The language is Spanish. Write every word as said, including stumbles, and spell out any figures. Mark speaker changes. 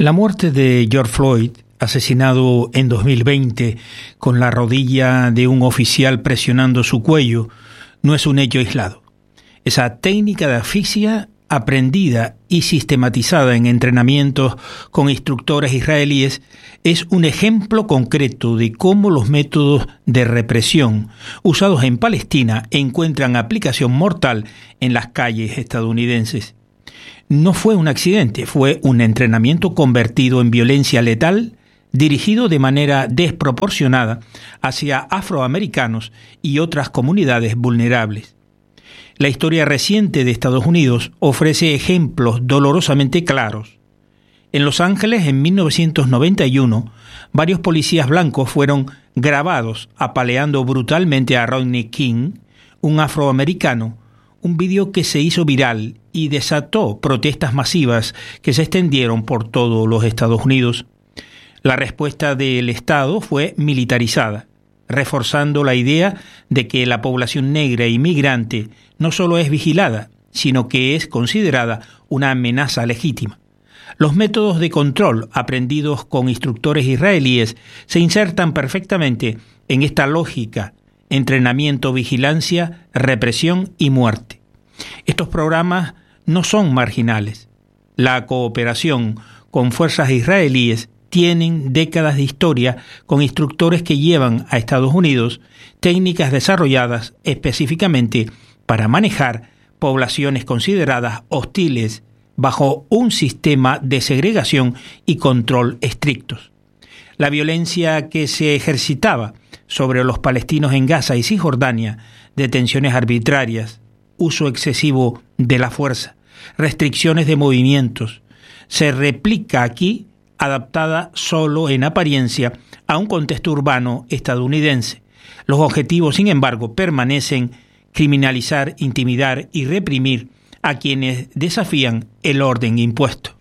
Speaker 1: La muerte de George Floyd, asesinado en dos mil veinte con la rodilla de un oficial presionando su cuello, no es un hecho aislado. Esa técnica de asfixia, aprendida y sistematizada en entrenamientos con instructores israelíes, es un ejemplo concreto de cómo los métodos de represión usados en Palestina encuentran aplicación mortal en las calles estadounidenses. No fue un accidente, fue un entrenamiento convertido en violencia letal, dirigido de manera desproporcionada hacia afroamericanos y otras comunidades vulnerables. La historia reciente de Estados Unidos ofrece ejemplos dolorosamente claros. En Los Ángeles, en mil novecientos noventa y uno, varios policías blancos fueron grabados apaleando brutalmente a Rodney King, un afroamericano, un vídeo que se hizo viral y desató protestas masivas que se extendieron por todos los Estados Unidos. La respuesta del Estado fue militarizada, reforzando la idea de que la población negra e inmigrante no solo es vigilada, sino que es considerada una amenaza legítima. Los métodos de control aprendidos con instructores israelíes se insertan perfectamente en esta lógica: entrenamiento, vigilancia, represión y muerte. Estos programas no son marginales. La cooperación con fuerzas israelíes tienen décadas de historia con instructores que llevan a Estados Unidos técnicas desarrolladas específicamente para manejar poblaciones consideradas hostiles bajo un sistema de segregación y control estrictos. La violencia que se ejercitaba sobre los palestinos en Gaza y Cisjordania, detenciones arbitrarias, uso excesivo de la fuerza, restricciones de movimientos, se replica aquí, adaptada solo en apariencia a un contexto urbano estadounidense. Los objetivos, sin embargo, permanecen: criminalizar, intimidar y reprimir a quienes desafían el orden impuesto.